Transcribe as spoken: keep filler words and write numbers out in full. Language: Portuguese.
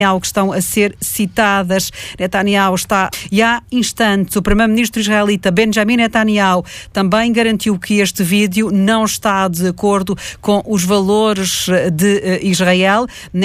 que estão a ser citadas. Netanyahu está, e há instantes, o primeiro-ministro israelita Benjamin Netanyahu também garantiu que este vídeo não está de acordo com os valores de Israel.